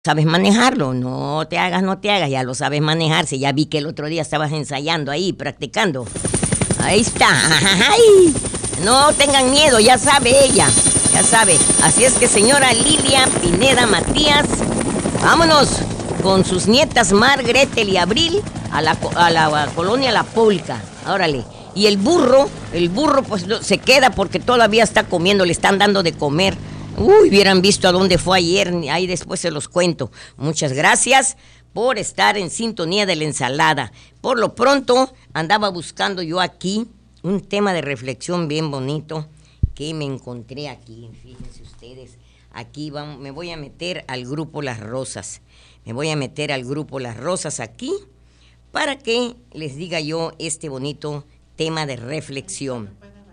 ¿Sabes manejarlo? No te hagas, ya lo sabes manejar. Si ya vi que el otro día estabas ensayando ahí, practicando. Ahí está. ¡Ay! No tengan miedo, ya sabe ella, ya sabe. Así es que, señora Lilia Pineda Matías, vámonos con sus nietas Mar, Gretel y Abril a la colonia La Polca. Órale. Y el burro pues se queda porque todavía está comiendo, le están dando de comer. Uy, hubieran visto a dónde fue ayer, ahí después se los cuento. Muchas gracias por estar en sintonía de la ensalada. Por lo pronto, andaba buscando yo aquí un tema de reflexión bien bonito que me encontré aquí. Fíjense ustedes, aquí me voy a meter al grupo Las Rosas. Me voy a meter al grupo Las Rosas aquí para que les diga yo este bonito tema de reflexión.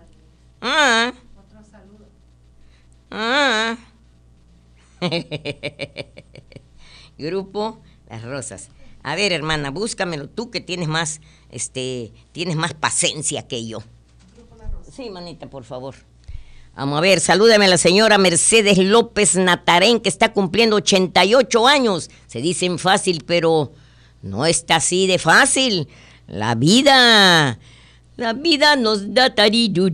Grupo Las Rosas. A ver, hermana, búscamelo tú que tienes más paciencia que yo. Sí, manita, por favor. Vamos a ver, salúdame a la señora Mercedes López Natarén, que está cumpliendo 88 años. Se dicen fácil, pero no está así de fácil. La vida nos da taridu.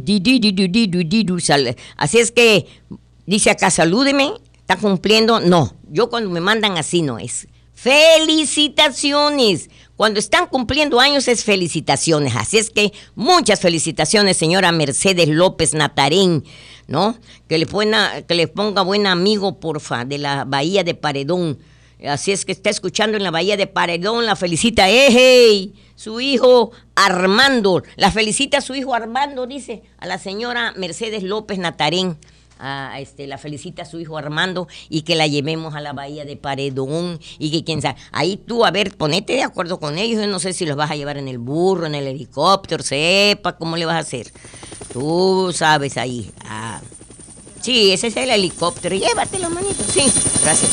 Así es que dice acá, salúdeme, está cumpliendo. No, yo cuando me mandan así no es. Felicitaciones. Cuando están cumpliendo años es felicitaciones. Así es que muchas felicitaciones, señora Mercedes López Natarén, ¿no? Que le ponga buen amigo, porfa, de la Bahía de Paredón. Así es que está escuchando en la Bahía de Paredón, la felicita, hey, su hijo Armando. La felicita a su hijo Armando, dice, a la señora Mercedes López Natarén. La felicita a su hijo Armando y que la llevemos a la Bahía de Paredón y que quién sabe, ahí tú, a ver, ponete de acuerdo con ellos. Yo no sé si los vas a llevar en el burro, en el helicóptero, sepa cómo le vas a hacer, tú sabes ahí. Sí, ese es el helicóptero, llévatelo, manito. Sí, gracias.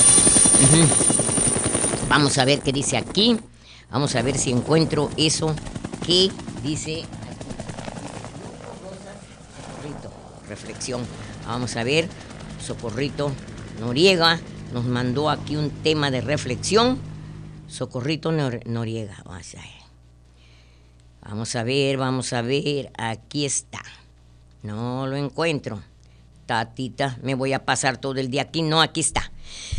Vamos a ver qué dice aquí, vamos a ver si encuentro eso que dice reflexión. Vamos a ver, Socorrito Noriega nos mandó aquí un tema de reflexión. Socorrito Noriega, vamos a ver, aquí está. No lo encuentro. Tatita, me voy a pasar todo el día aquí. No, aquí está.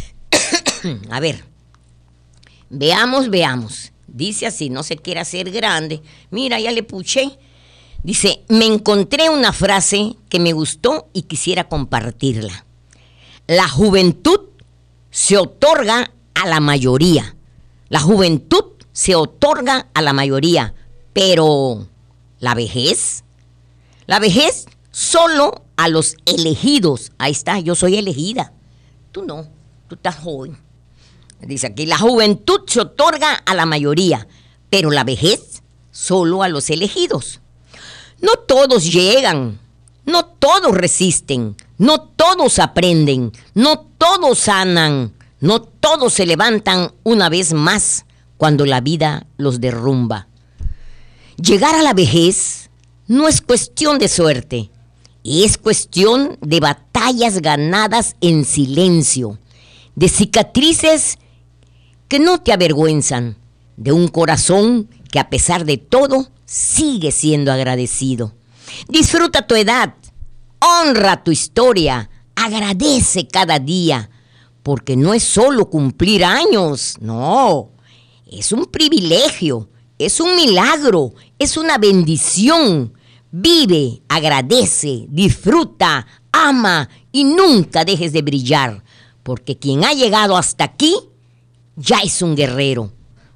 A ver, veamos. Dice así, no se quiere hacer grande. Mira, ya le puché. Dice, me encontré una frase que me gustó y quisiera compartirla. La juventud se otorga a la mayoría. La juventud se otorga a la mayoría, pero ¿la vejez? La vejez solo a los elegidos. Ahí está, yo soy elegida. Tú no, tú estás joven. Dice aquí, la juventud se otorga a la mayoría, pero la vejez solo a los elegidos. No todos llegan, no todos resisten, no todos aprenden, no todos sanan, no todos se levantan una vez más cuando la vida los derrumba. Llegar a la vejez no es cuestión de suerte, es cuestión de batallas ganadas en silencio, de cicatrices que no te avergüenzan, de un corazón que a pesar de todo sigue siendo agradecido. Disfruta tu edad, honra tu historia, agradece cada día, porque no es solo cumplir años, no, es un privilegio, es un milagro, es una bendición. Vive, agradece, disfruta, ama y nunca dejes de brillar, porque quien ha llegado hasta aquí ya es un guerrero,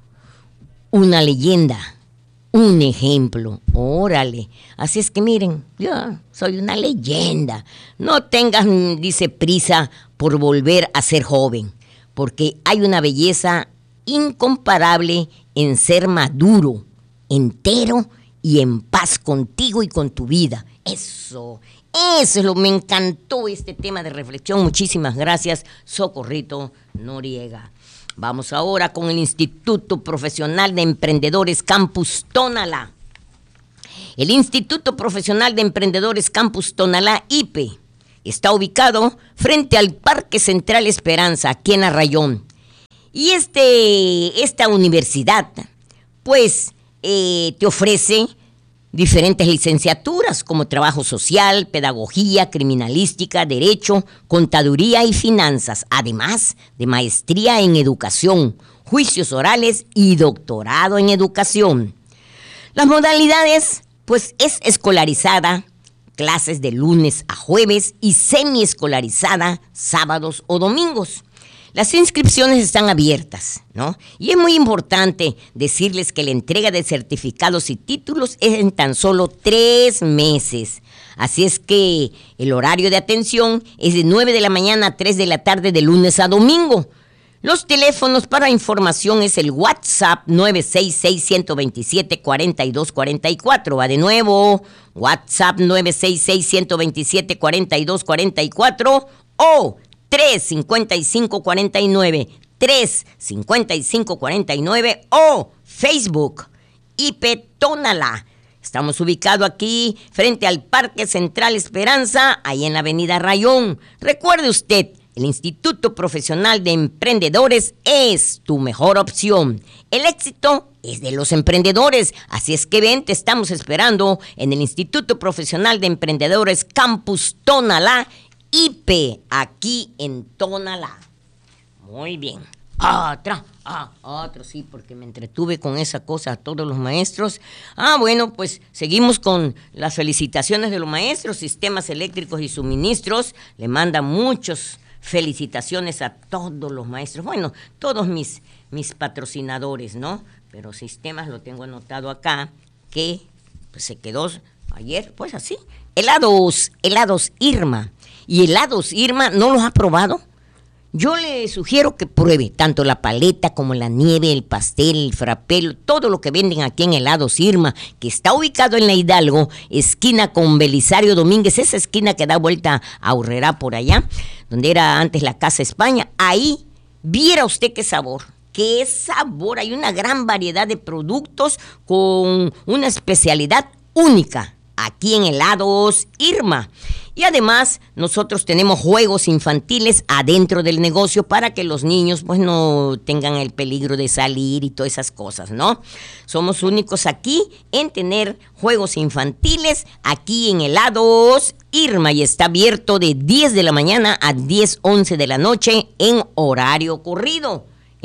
una leyenda, un ejemplo. Órale. Así es que miren, yo soy una leyenda. No tengas, dice, prisa por volver a ser joven, porque hay una belleza incomparable en ser maduro, entero y en paz contigo y con tu vida. Eso es me encantó este tema de reflexión. Muchísimas gracias, Socorrito Noriega. Vamos ahora con el Instituto Profesional de Emprendedores Campus Tonalá. El Instituto Profesional de Emprendedores Campus Tonalá, IPE, está ubicado frente al Parque Central Esperanza, aquí en Arrayón. Y esta universidad, pues, te ofrece diferentes licenciaturas como trabajo social, pedagogía, criminalística, derecho, contaduría y finanzas, además de maestría en educación, juicios orales y doctorado en educación. Las modalidades, pues, es escolarizada, clases de lunes a jueves y semiescolarizada, sábados o domingos. Las inscripciones están abiertas, ¿no? Y es muy importante decirles que la entrega de certificados y títulos es en tan solo 3 meses. Así es que el horario de atención es de 9 de la mañana a 3 de la tarde de lunes a domingo. Los teléfonos para información es el WhatsApp 966-127-4244. Va de nuevo, WhatsApp 966-127-4244 o 355-49, 355-49 o Facebook, IP Tónala. Estamos ubicados aquí frente al Parque Central Esperanza, ahí en la avenida Rayón. Recuerde usted, el Instituto Profesional de Emprendedores es tu mejor opción. El éxito es de los emprendedores, así es que ven, te estamos esperando en el Instituto Profesional de Emprendedores Campus Tónala, IP, aquí en Tónala. Muy bien. Otro, sí, porque me entretuve con esa cosa a todos los maestros. Bueno, pues seguimos con las felicitaciones de los maestros. Sistemas Eléctricos y Suministros le manda muchas felicitaciones a todos los maestros. Bueno, todos mis patrocinadores, ¿no? Pero Sistemas lo tengo anotado acá, que pues, se quedó ayer, pues así. Helados Irma. Y helados Irma, ¿no los ha probado? Yo le sugiero que pruebe tanto la paleta como la nieve, el pastel, el frappé, todo lo que venden aquí en Helados Irma, que está ubicado en la Hidalgo, esquina con Belisario Domínguez, esa esquina que da vuelta a Aurrerá por allá, donde era antes la Casa España. Ahí viera usted qué sabor. ¡Qué sabor! Hay una gran variedad de productos con una especialidad única aquí en Helados Irma. Y además nosotros tenemos juegos infantiles adentro del negocio para que los niños pues no tengan el peligro de salir y todas esas cosas, ¿no? Somos únicos aquí en tener juegos infantiles aquí en Helados Irma y está abierto de 10 de la mañana a 10:11 de la noche en horario corrido.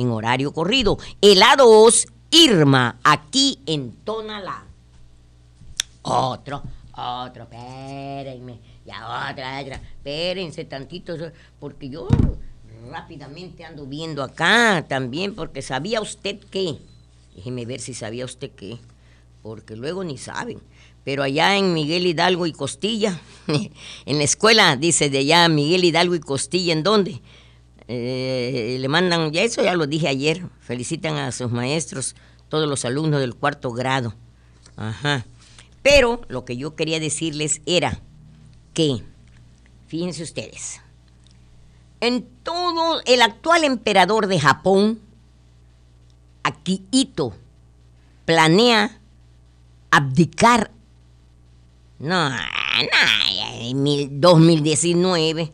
Helados Irma, aquí en Tónala. Otro, espérenme. Ya otra, espérense tantito, porque yo rápidamente ando viendo acá también, porque ¿sabía usted qué? Déjeme ver si sabía usted qué, porque luego ni saben. Pero allá en Miguel Hidalgo y Costilla, en la escuela, dice de allá Miguel Hidalgo y Costilla, ¿en dónde? Le mandan, ya eso ya lo dije ayer, felicitan a sus maestros, todos los alumnos del 4º grado. Ajá. Pero lo que yo quería decirles era que, fíjense ustedes, en todo el actual emperador de Japón, Akihito, planea abdicar, en 2019,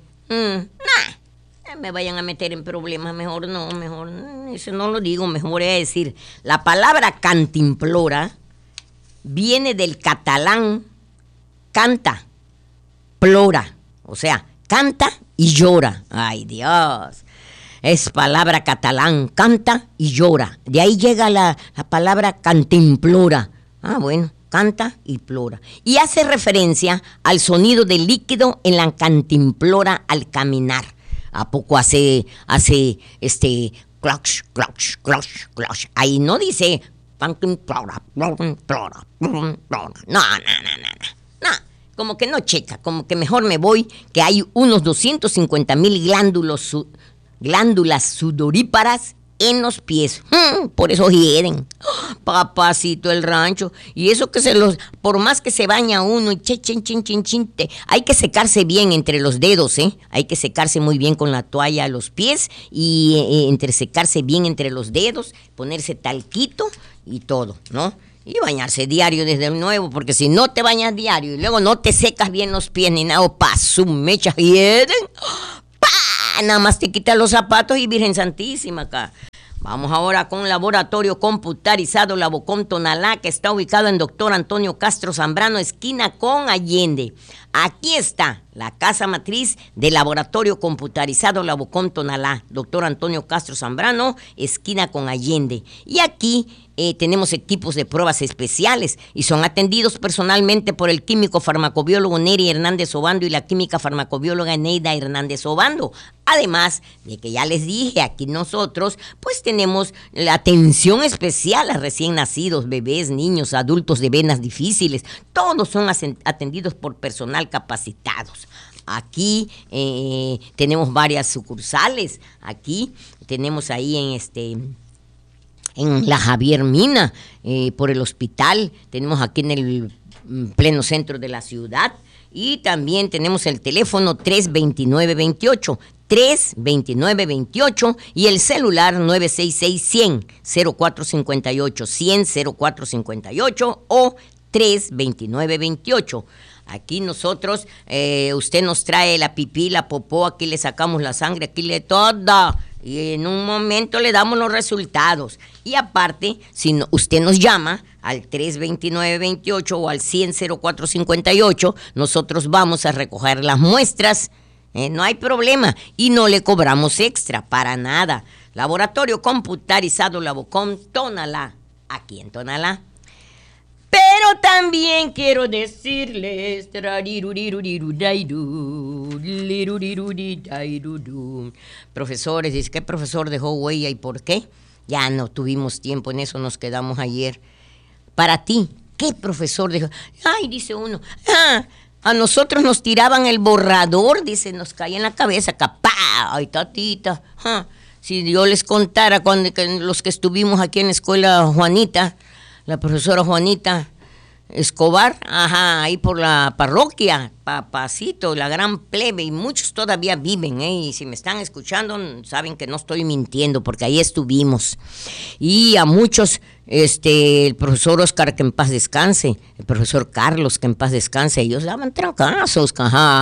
me vayan a meter en problemas, mejor eso no lo digo, mejor voy a decir, la palabra cantimplora viene del catalán canta, plora, o sea, canta y llora. Ay, Dios. Es palabra catalán, canta y llora. De ahí llega la palabra cantimplora. Bueno, canta y plora. Y hace referencia al sonido del líquido en la cantimplora al caminar. ¿A poco hace cloch, cloch, cloch, cloch? Ahí no dice cantimplora, plora. No. Como que no checa, como que mejor me voy, que hay unos 250,000 glándulas sudoríparas en los pies. Por eso hieden. Papacito el rancho. Y eso que por más que se baña uno y hay que secarse bien entre los dedos, Hay que secarse muy bien con la toalla a los pies y secarse bien entre los dedos, ponerse talquito y todo, ¿no? Y bañarse diario desde nuevo, porque si no te bañas diario y luego no te secas bien los pies ni nada, sus mechas hieden, nada más te quitas los zapatos y Virgen Santísima acá. Vamos ahora con Laboratorio Computarizado Labocom Tonalá, que está ubicado en Doctor Antonio Castro Zambrano, esquina con Allende. Aquí está la casa matriz del Laboratorio Computarizado Labocom Tonalá, Doctor Antonio Castro Zambrano, esquina con Allende. Y aquí tenemos equipos de pruebas especiales y son atendidos personalmente por el químico farmacobiólogo Neri Hernández Obando y la química farmacobióloga Neida Hernández Obando. Además de que ya les dije, aquí nosotros pues tenemos la atención especial a recién nacidos, bebés, niños, adultos de venas difíciles. Todos son atendidos por personal capacitados. Aquí tenemos varias sucursales. Aquí tenemos ahí en la Javier Mina, por el hospital. Tenemos aquí en el pleno centro de la ciudad. Y también tenemos el teléfono 329-28. 329-28 y el celular 966-100-0458, 100-0458 o 329-28. Aquí nosotros, usted nos trae la pipí, la popó, aquí le sacamos la sangre, aquí le toda. Y en un momento le damos los resultados. Y aparte, si no, usted nos llama al 329-28 o al 100-0458, nosotros vamos a recoger las muestras. No hay problema y no le cobramos extra para nada. Laboratorio Computarizado Labocom Tonalá, aquí en Tonalá. Pero también quiero decirles, profesores, dice, ¿qué profesor dejó huella y por qué? Ya no tuvimos tiempo en eso, nos quedamos ayer. Para ti, ¿qué profesor dejó? Ay, dice uno, a nosotros nos tiraban el borrador, dice, nos caía en la cabeza, capá, ay, tatita. Si yo les contara los que estuvimos aquí en la escuela Juanita, la profesora Juanita Escobar, ahí por la parroquia, Papacito, la gran plebe, y muchos todavía viven, y si me están escuchando, saben que no estoy mintiendo, porque ahí estuvimos. Y a muchos, el profesor Oscar, que en paz descanse, el profesor Carlos, que en paz descanse, ellos daban trancazos,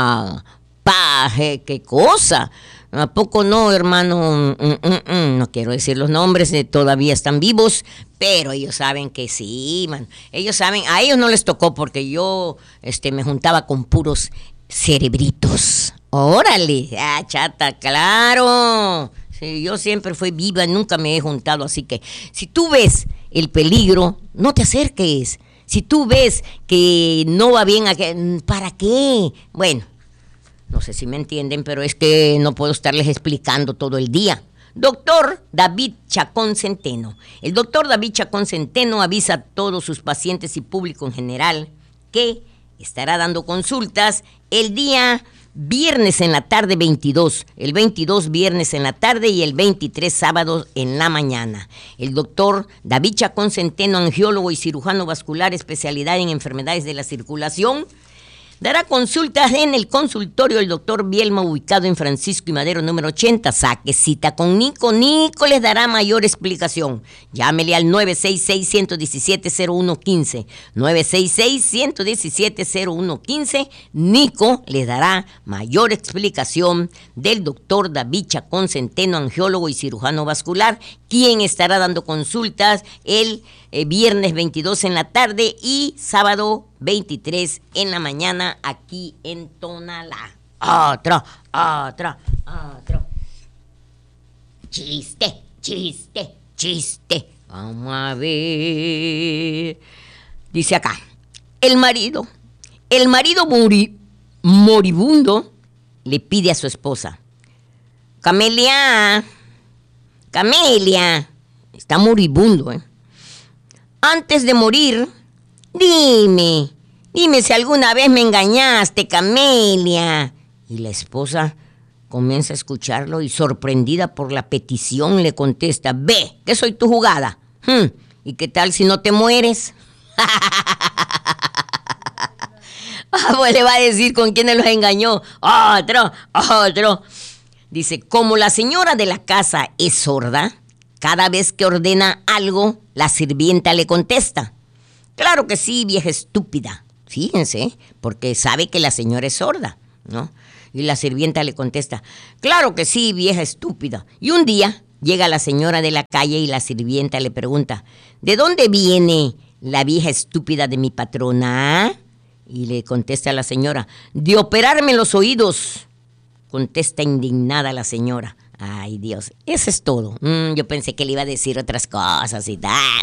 qué cosa. ¿A poco no, hermano? No quiero decir los nombres, todavía están vivos, pero ellos saben que sí, man. Ellos saben, a ellos no les tocó porque yo me juntaba con puros cerebritos. Órale, chata, claro. Sí, yo siempre fui viva, nunca me he juntado, así que si tú ves el peligro, no te acerques. Si tú ves que no va bien, ¿para qué? Bueno, no sé si me entienden, pero es que no puedo estarles explicando todo el día. Doctor David Chacón Centeno. El doctor David Chacón Centeno avisa a todos sus pacientes y público en general que estará dando consultas el día viernes en la tarde 22, el 22 viernes en la tarde y el 23 sábado en la mañana. El doctor David Chacón Centeno, angiólogo y cirujano vascular, especialidad en enfermedades de la circulación, dará consultas en el consultorio del doctor Bielma, ubicado en Francisco y Madero, número 80. Saque cita con Nico. Nico les dará mayor explicación. Llámele al 966-117-0115. 966-117-0115. Nico les dará mayor explicación del doctor David Chacón Centeno, angiólogo y cirujano vascular, quien estará dando consultas el viernes 22 en la tarde y sábado 23 en la mañana aquí en Tonalá. Otro. Chiste. Vamos a ver. Dice acá, el marido moribundo le pide a su esposa: Camelia, está moribundo, antes de morir, dime si alguna vez me engañaste, Camelia. Y la esposa comienza a escucharlo y, sorprendida por la petición, le contesta: ve, que soy tu jugada. ¿Y qué tal si no te mueres? Pues le va a decir con quién los engañó. Otro. Dice, como la señora de la casa es sorda, cada vez que ordena algo, la sirvienta le contesta: claro que sí, vieja estúpida. Fíjense, porque sabe que la señora es sorda, ¿no? Y la sirvienta le contesta: claro que sí, vieja estúpida. Y un día, llega la señora de la calle y la sirvienta le pregunta, ¿de dónde viene la vieja estúpida de mi patrona? Y le contesta a la señora, de operarme los oídos. Contesta indignada la señora. Ay, Dios, eso es todo. Yo pensé que le iba a decir otras cosas y tal.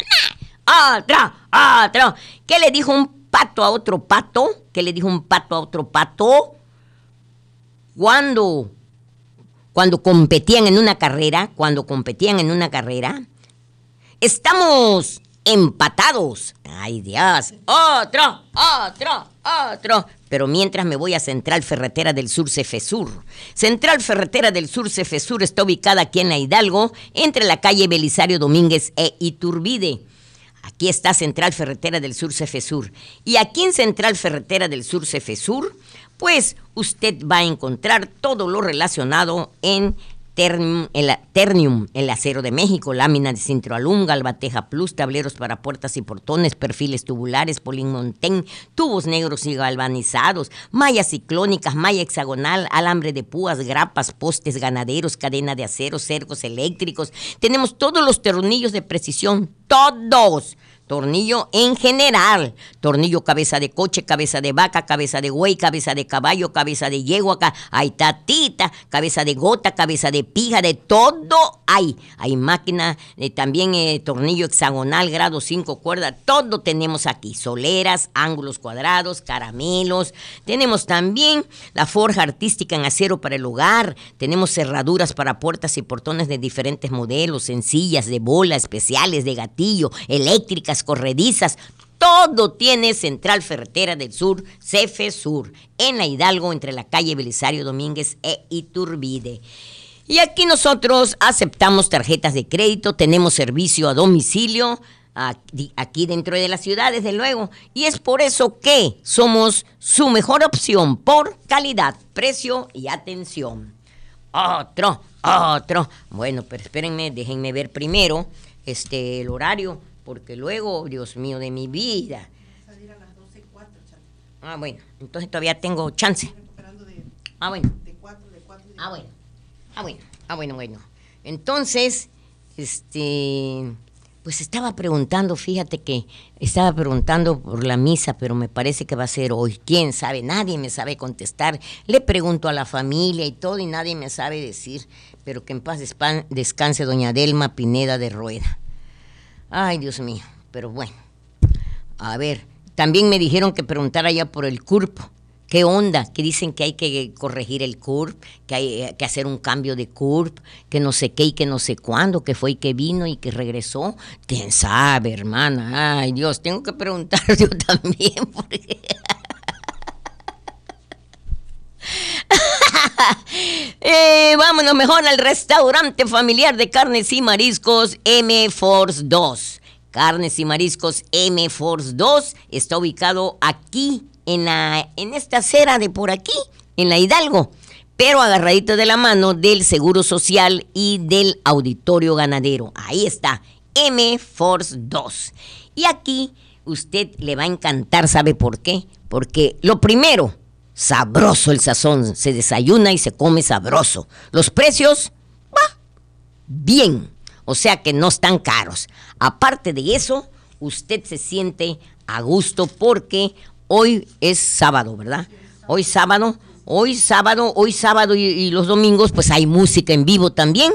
Otro. ¿Qué le dijo un pato a otro pato? ¿Qué le dijo un pato a otro pato? Cuando competían en una carrera, estamos empatados. Ay, Dios. Otro. Pero mientras me voy a Central Ferretera del Sur, Cefesur. Central Ferretera del Sur, Cefesur está ubicada aquí en la Hidalgo, entre la calle Belisario Domínguez e Iturbide. Aquí está Central Ferretera del Sur, Cefesur. Y aquí en Central Ferretera del Sur, Cefesur, pues usted va a encontrar todo lo relacionado en Ternium, el acero de México, lámina de Sintroalum, Galvateja Plus, tableros para puertas y portones, perfiles tubulares, Polinmontén, tubos negros y galvanizados, mallas ciclónicas, malla hexagonal, alambre de púas, grapas, postes ganaderos, cadena de acero, cercos eléctricos. Tenemos todos los tornillos de precisión, todos. Tornillo en general, tornillo cabeza de coche, cabeza de vaca, cabeza de güey, cabeza de caballo, cabeza de yegua, hay tatita, cabeza de gota, cabeza de pija, de todo hay. Hay máquina, también tornillo hexagonal, grado 5 cuerdas, todo tenemos aquí. Soleras, ángulos cuadrados, caramelos. Tenemos también la forja artística en acero para el hogar. Tenemos cerraduras para puertas y portones de diferentes modelos, sencillas, de bola, especiales, de gatillo, eléctricas, corredizas. Todo tiene Central Ferretera del Sur, Cefesur, en la Hidalgo, entre la calle Belisario Domínguez e Iturbide. Y aquí nosotros aceptamos tarjetas de crédito, tenemos servicio a domicilio, aquí dentro de la ciudad, desde luego. Y es por eso que somos su mejor opción por calidad, precio y atención. Otro. Bueno, pero espérenme, déjenme ver primero el horario, porque luego, Dios mío de mi vida. Salir a las 12:04, Ah, bueno, entonces todavía tengo chance. Bueno. De 4. Bueno. Entonces, pues estaba preguntando, fíjate que estaba preguntando por la misa, pero me parece que va a ser hoy. ¿Quién sabe? Nadie me sabe contestar. Le pregunto a la familia y todo y nadie me sabe decir. Pero que en paz descanse doña Delma Pineda de Rueda. Ay, Dios mío, pero bueno. A ver, también me dijeron que preguntara ya por el CURP. ¿Qué onda? Que dicen que hay que corregir el CURP, que hay que hacer un cambio de CURP, que no sé qué y que no sé cuándo, que fue y que vino y que regresó. ¿Quién sabe, hermana? Ay, Dios, tengo que preguntar yo también. Porque... vámonos mejor al restaurante familiar de carnes y mariscos M Force 2. Carnes y mariscos M Force 2 está ubicado aquí en esta acera de por aquí, en la Hidalgo, pero agarradito de la mano del Seguro Social y del Auditorio Ganadero. Ahí está, M Force 2. Y aquí usted le va a encantar, ¿sabe por qué? Porque lo primero, sabroso el sazón, se desayuna y se come sabroso. Los precios, bien, o sea que no están caros. Aparte de eso, usted se siente a gusto porque hoy es sábado, ¿verdad? Hoy sábado y los domingos pues hay música en vivo también.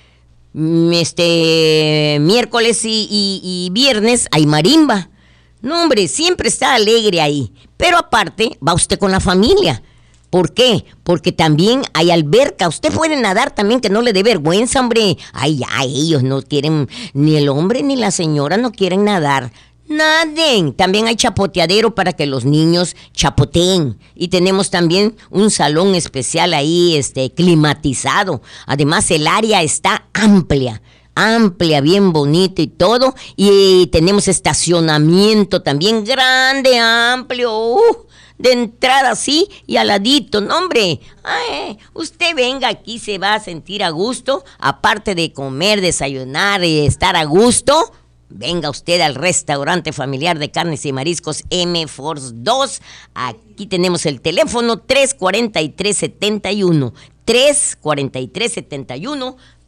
Miércoles y viernes hay marimba. No, hombre, siempre está alegre ahí. Pero aparte, va usted con la familia. ¿Por qué? Porque también hay alberca. Usted puede nadar también, que no le dé vergüenza, hombre. Ay, ya, ellos no quieren, ni el hombre ni la señora no quieren nadar. Naden. También hay chapoteadero para que los niños chapoteen. Y tenemos también un salón especial ahí, climatizado. Además, el área está amplia, bien bonito y todo. Y tenemos estacionamiento también grande, amplio, de entrada así y al ladito. No, hombre, usted venga aquí, se va a sentir a gusto. Aparte de comer, desayunar y estar a gusto, venga usted al restaurante familiar de carnes y mariscos M Force 2. Aquí tenemos el teléfono 343-71. 343-71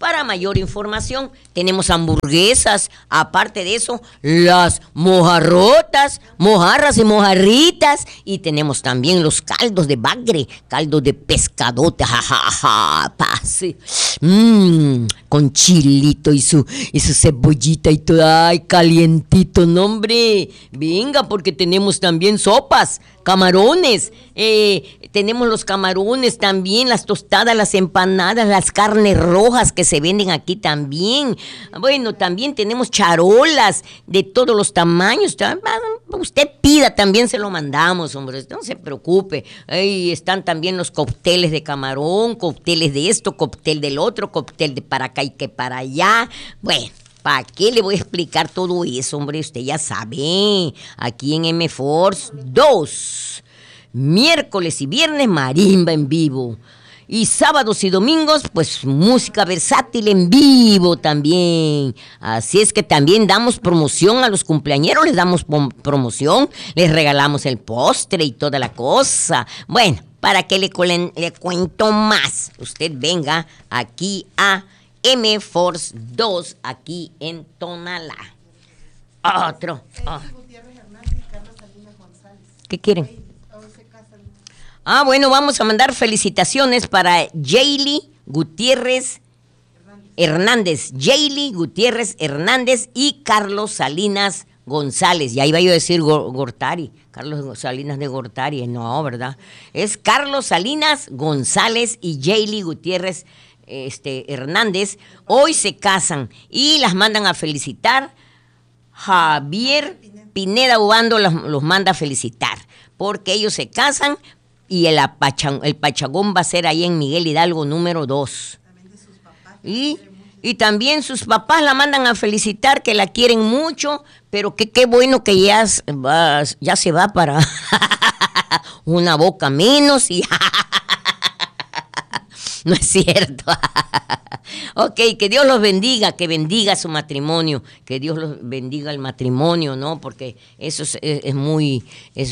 Para mayor información, tenemos hamburguesas, aparte de eso, las mojarrotas, mojarras y mojarritas, y tenemos también los caldos de bagre, caldos de pescadote, jajaja, pase, con chilito y su cebollita y todo, ay, calientito, no hombre, venga, porque tenemos también sopas, camarones, tenemos los camarones también, las tostadas, las empanadas, las carnes rojas que se venden aquí también. Bueno, también tenemos charolas de todos los tamaños. Usted pida, también se lo mandamos, hombre, no se preocupe. Ahí están también los cócteles de camarón, cócteles de esto, cóctel del otro, cóctel de para acá y que para allá. Bueno, ¿para qué le voy a explicar todo eso, hombre? Usted ya sabe, aquí en M-Force 2, miércoles y viernes marimba en vivo. Y sábados y domingos, pues música versátil en vivo también. Así es que también damos promoción a los cumpleañeros, les damos promoción, les regalamos el postre y toda la cosa. Bueno, ¿para qué le cuento más? Usted venga aquí a M-Force 2, aquí en Tonalá. Otro. ¿Qué quieren? Bueno, vamos a mandar felicitaciones para Jaylee Gutiérrez Hernández. Jaylee Gutiérrez Hernández y Carlos Salinas González. Y ahí iba yo a decir Gortari. Carlos Salinas de Gortari. No, ¿verdad? Es Carlos Salinas González y Jaylee Gutiérrez Hernández. Hoy se casan y las mandan a felicitar. Javier Pineda Ubando los manda a felicitar porque ellos se casan. Y el pachagón va a ser ahí en Miguel Hidalgo número 2. Y también sus papás la mandan a felicitar, que la quieren mucho, pero qué bueno que ya se va para una boca menos y no es cierto. Ok, que Dios los bendiga, que bendiga su matrimonio, que Dios los bendiga el matrimonio, ¿no? Porque eso es muy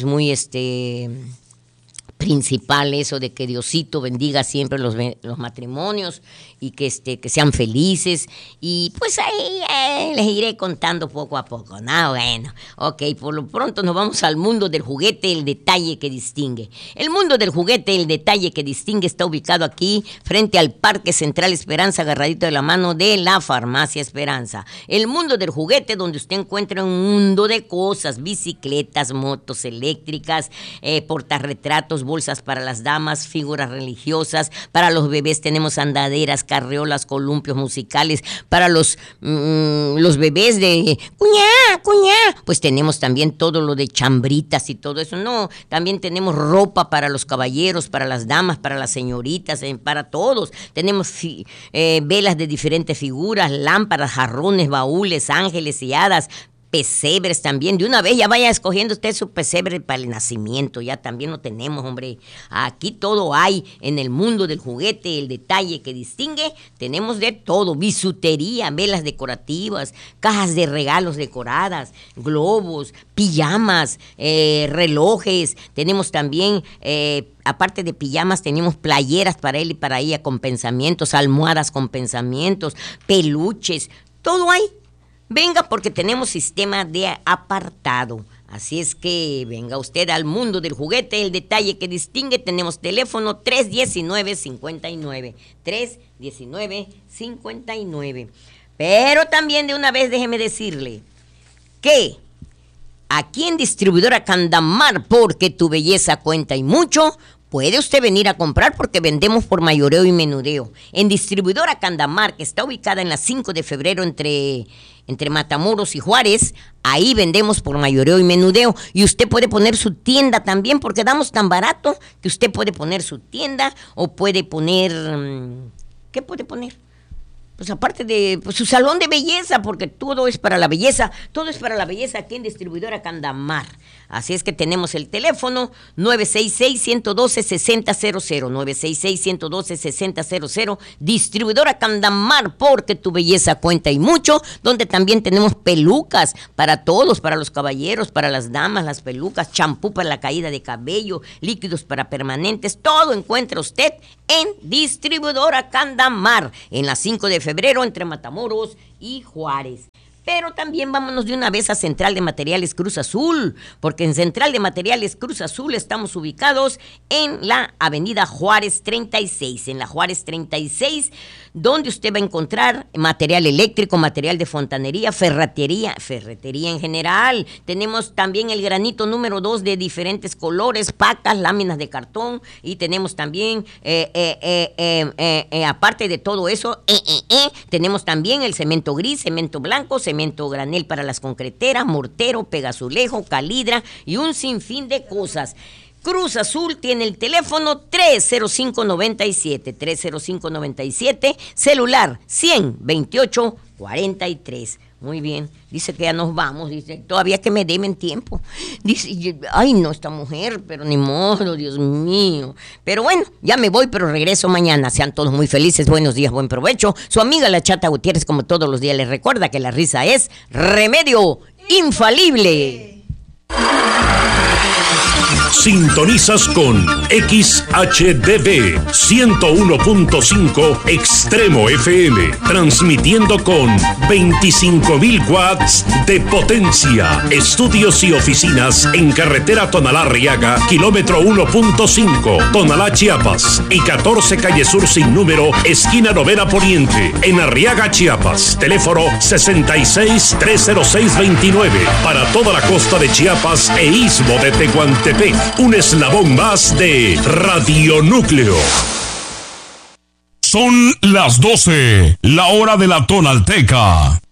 principal, eso de que Diosito bendiga siempre los matrimonios y que sean felices. Y pues ahí les iré contando poco a poco, ¿no? Bueno, ok, por lo pronto nos vamos al mundo del juguete, el detalle que distingue. El mundo del juguete, el detalle que distingue, está ubicado aquí frente al Parque Central Esperanza, agarradito de la mano de la Farmacia Esperanza. El mundo del juguete, donde usted encuentra un mundo de cosas, bicicletas, motos eléctricas, portarretratos, bolsas para las damas, figuras religiosas, para los bebés tenemos andaderas, carriolas, columpios musicales, para los bebés de cuñá, pues tenemos también todo lo de chambritas y todo eso, no, también tenemos ropa para los caballeros, para las damas, para las señoritas, para todos, tenemos velas de diferentes figuras, lámparas, jarrones, baúles, ángeles y hadas, pesebres también. De una vez ya vaya escogiendo usted su pesebre para el nacimiento. Ya también lo tenemos, hombre. Aquí todo hay en el mundo del juguete, el detalle que distingue. Tenemos de todo, bisutería, velas decorativas, cajas de regalos decoradas, globos, pijamas, relojes. Tenemos también, aparte de pijamas, tenemos playeras para él y para ella con pensamientos, almohadas con pensamientos, peluches, todo hay. Venga, porque tenemos sistema de apartado. Así es que venga usted al mundo del juguete, el detalle que distingue. Tenemos teléfono 319-59. 319-59. Pero también de una vez déjeme decirle que aquí en Distribuidora Candamar, porque tu belleza cuenta y mucho, puede usted venir a comprar porque vendemos por mayoreo y menudeo. En Distribuidora Candamar, que está ubicada en la 5 de febrero entre Matamoros y Juárez, ahí vendemos por mayoreo y menudeo. Y usted puede poner su tienda también porque damos tan barato que usted puede poner su tienda o puede poner... ¿Qué puede poner? Pues aparte de su salón de belleza, porque todo es para la belleza aquí en Distribuidora Candamar. Así es que tenemos el teléfono 966-112-6000, 966-112-6000, Distribuidora Candamar, porque tu belleza cuenta y mucho, donde también tenemos pelucas para todos, para los caballeros, para las damas, las pelucas, champú para la caída de cabello, líquidos para permanentes, todo encuentra usted en Distribuidora Candamar, en la 5 de febrero febrero entre Matamoros y Juárez. Pero también vámonos de una vez a Central de Materiales Cruz Azul, porque en Central de Materiales Cruz Azul estamos ubicados en la avenida Juárez 36, en la Juárez 36, donde usted va a encontrar material eléctrico, material de fontanería, ferretería en general. Tenemos también el granito número 2 de diferentes colores, pacas, láminas de cartón, y tenemos también, aparte de todo eso, tenemos también el cemento gris, cemento blanco, cemento granel para las concreteras, mortero, pegazulejo, calidra y un sinfín de cosas. Cruz Azul tiene el teléfono 305-97, celular 100-28-43. Muy bien, dice que ya nos vamos, dice, todavía que me deben tiempo. Dice, ay no, esta mujer, pero ni modo, Dios mío. Pero bueno, ya me voy, pero regreso mañana. Sean todos muy felices, buenos días, buen provecho. Su amiga la Chata Gutiérrez, como todos los días, les recuerda que la risa es remedio infalible. Sintonizas con XHDB 101.5 Extremo FM, transmitiendo con 25.000 watts de potencia. Estudios y oficinas en carretera Tonalá-Arriaga, kilómetro 1.5, Tonalá, Chiapas, y 14 calle Sur sin número, esquina Novena Poniente, en Arriaga, Chiapas. Teléfono 66-306-29, para toda la costa de Chiapas e istmo de Tehuantepec. Un eslabón más de Radio Núcleo. Son las 12, la hora de la Tonalteca.